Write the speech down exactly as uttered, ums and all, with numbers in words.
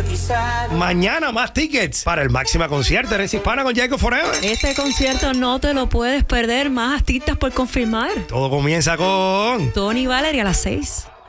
Mañana más tickets para el Máxima Concierto. Eres hispana con Jacob Forever. Este concierto no te lo puedes perder. Más artistas por confirmar. Todo comienza con Tony y Valerie a las seis.